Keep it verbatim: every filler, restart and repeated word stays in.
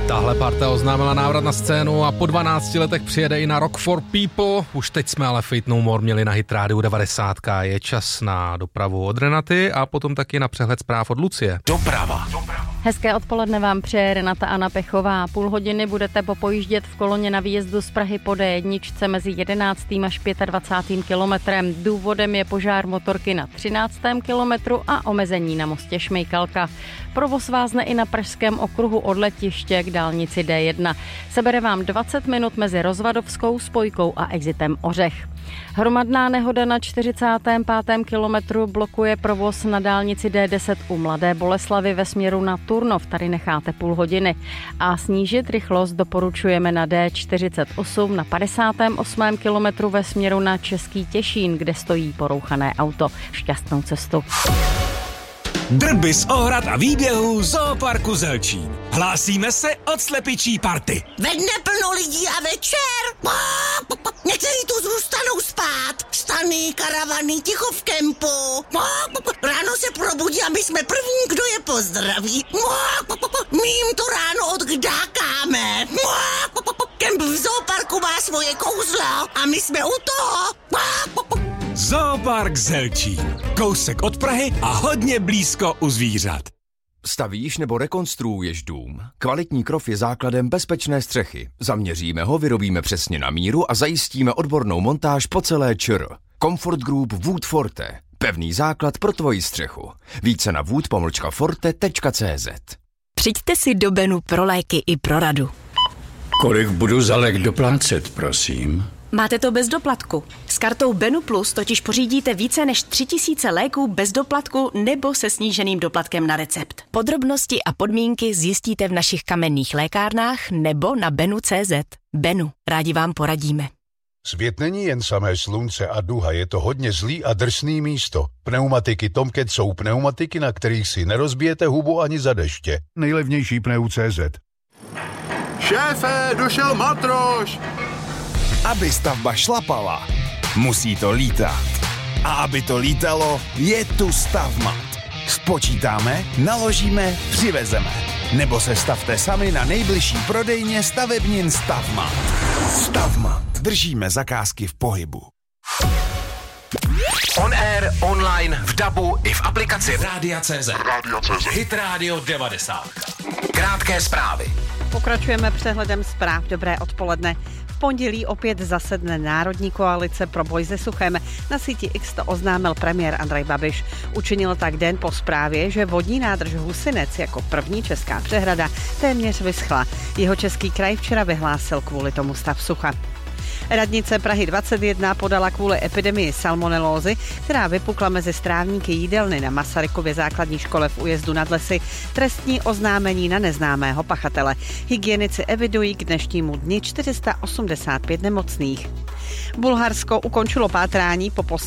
Tahle parta oznámila návrat na scénu a po dvanácti letech přijede i na Rock for People. Už teď jsme ale Fate No More měli na Hit rádiu devadesát. Je čas na dopravu od Renaty a potom taky na přehled zpráv od Lucie. Doprava. Hezké odpoledne vám přeje Renata Anna Pechová. Půl hodiny budete popojíždět v koloně na výjezdu z Prahy po D jedna mezi jedenáctým až dvacátým pátým kilometrem. Důvodem je požár motorky na třináctém kilometru a omezení na mostě Šmejkalka. Provoz vázne i na pražském okruhu od letiště k dálnici D jedna. Sebere vám dvacet minut mezi Rozvadovskou spojkou a exitem Ořech. Hromadná nehoda na čtyřicátém pátém kilometru blokuje provoz na dálnici D deset u Mladé Boleslavi ve směru na Turnov, tady necháte půl hodiny. A snížit rychlost doporučujeme na D čtyřicet osm na padesátém osmém kilometru ve směru na Český Těšín, kde stojí porouchané auto. Šťastnou cestu. Drby z ohrad a výběhů Zooparku Zelčín. Hlásíme se od slepičí party. Ve dne plno lidí a večer. Někteří tu zůstanou spát. Stany, karavany, ticho v kempu. Ráno se probudí a my jsme první, kdo je pozdraví. My jim to ráno odkdákáme. Kemp v Zooparku má svoje kouzlo a my jsme u toho. Zoopark Zelčín. Kousek od Prahy a hodně blízko u zvířat. Stavíš nebo rekonstruuješ dům? Kvalitní krov je základem bezpečné střechy. Zaměříme ho, vyrobíme přesně na míru a zajistíme odbornou montáž po celé ČR. Comfort Group Wood Forte. Pevný základ pro tvoji střechu. Více na wood pomlčka forte tečka cé zet. Přijďte si do Benu pro léky i pro radu. Kolik budu za lék doplácet, prosím? Máte to bez doplatku. S kartou Benu Plus totiž pořídíte více než tři tisíce léků bez doplatku nebo se sníženým doplatkem na recept. Podrobnosti a podmínky zjistíte v našich kamenných lékárnách nebo na benu tečka cé zet. Benu, rádi vám poradíme. Svět není jen samé slunce a duha, je to hodně zlý a drsný místo. Pneumatiky Tomcat jsou pneumatiky, na kterých si nerozbijete hubu ani za deště. Nejlevnější pneu tečka cé zet. Šéfe, došel matroš! Aby stavba šlapala, musí to lítat. A aby to lítalo, je tu Stavmat. Spočítáme, naložíme, přivezeme. Nebo se stavte sami na nejbližší prodejně stavebnin Stavmat. Stavmat. Držíme zakázky v pohybu. On air, online, v dabu i v aplikaci Rádia tečka cé zet. Hit Radio devadesát. Krátké zprávy. Pokračujeme přehledem zpráv. Dobré odpoledne. V pondělí opět zasedne Národní koalice pro boj se suchem. Na síti X to oznámil premiér Andrej Babiš. Učinil tak den po zprávě, že vodní nádrž Husinec jako první česká přehrada téměř vyschla. Jeho český kraj včera vyhlásil kvůli tomu stav sucha. Radnice Prahy dvacet jedna podala kvůli epidemii salmonelózy, která vypukla mezi strávníky jídelny na Masarykově základní škole v Újezdu nad Lesy, trestní oznámení na neznámého pachatele. Hygienici evidují k dnešnímu dni čtyři sta osmdesát pět nemocných. Bulharsko ukončilo pátrání po